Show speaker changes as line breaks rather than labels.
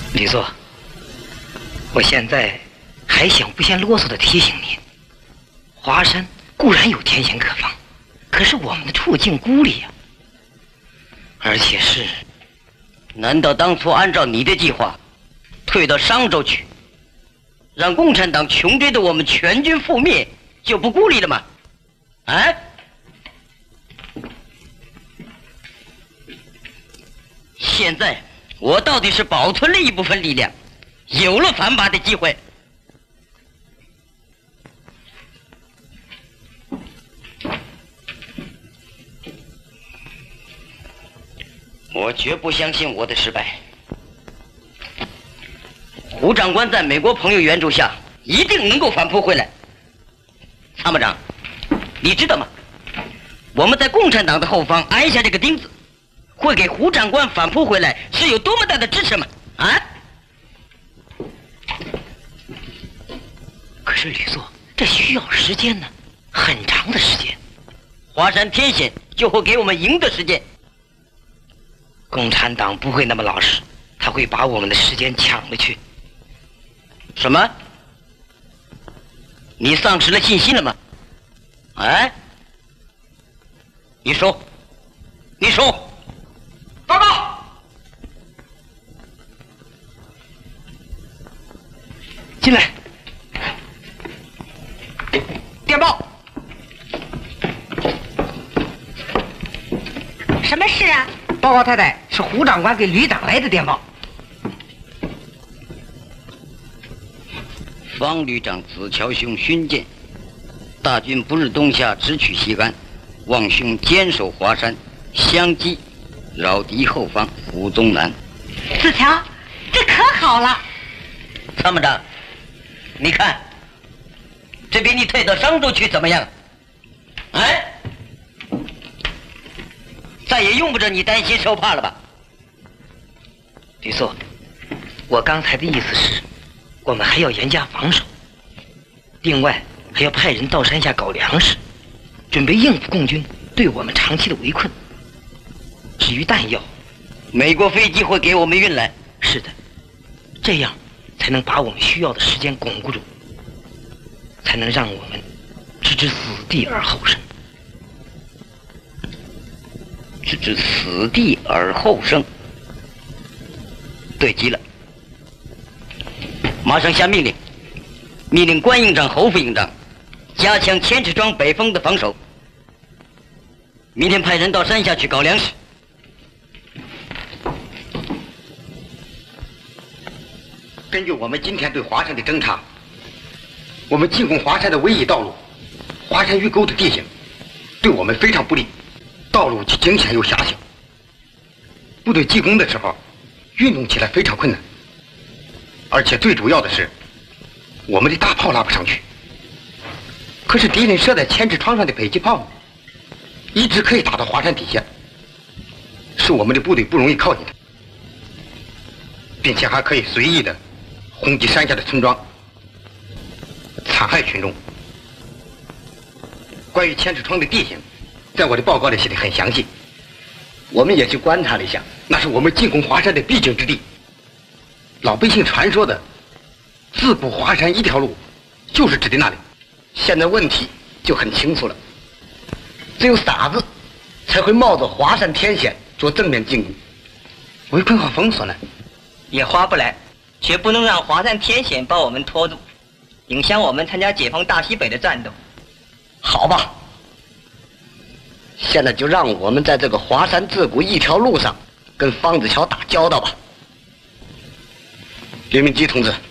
李座，我现在还想不嫌啰嗦地提醒您，华山固然有天险可防，可是我们的处境孤立呀，而且是……
难道当初按照你的计划，退到商州去，让共产党穷追的我们全军覆灭，就不孤立了吗？啊？现在我到底是保存了一部分力量，有了反拔的机会。我绝不相信我的失败。胡长官在美国朋友援助下，一定能够反扑回来。参谋长，你知道吗？我们在共产党的后方安下这个钉子，会给胡长官反扑回来是有多么大的支持吗？啊！
可是吕座，这需要时间呢，很长的时间。
华山天险就会给我们赢的时间。
共产党不会那么老实，他会把我们的时间抢了去。
什么？你丧失了信心了吗？哎，你说，你说，报告。
进来。
电报。
什么事啊？
报告太太，是胡长官给旅长来的电报。
方旅长子乔兄勋鉴，大军不日东下，直取西安，望兄坚守华山，相击，扰敌后方，胡宗南。
子乔，这可好了。
参谋长，你看，这比你退到商州去怎么样？哎，再也用不着你担心受怕了吧？
吕座，我刚才的意思是，我们还要严加防守，另外还要派人到山下搞粮食，准备应付共军对我们长期的围困。至于弹药，
美国飞机会给我们运来。
是的，这样才能把我们需要的时间巩固住，才能让我们置之死地而后生。
置之死地而后生，对极了。马上下命令，命令关营长、侯副营长加强千尺庄北峰的防守。明天派人到山下去搞粮食。
根据我们今天对华山的侦查，我们进攻华山的唯一道路，华山峪沟的地形对我们非常不利，道路既惊险又狭小，部队进攻的时候运动起来非常困难，而且最主要的是我们的大炮拉不上去。可是敌人设在千尺窗上的迫击炮一直可以打到华山底下，使我们的部队不容易靠近它，并且还可以随意的轰击山下的村庄，残害群众。关于千尺窗的地形，在我的报告里写得很详细，我们也去观察了一下，那是我们进攻华山的必经之地。老百姓传说的自古华山一条路，就是指的那里。现在问题就很清楚了，只有傻子才会冒着华山天险做正面进攻，围困和封锁呢，
也划不来，绝不能让华山天险把我们拖住，影响我们参加解放大西北的战斗。
好吧，现在就让我们在这个华山自古一条路上跟方子乔打交道吧。
刘明基同志，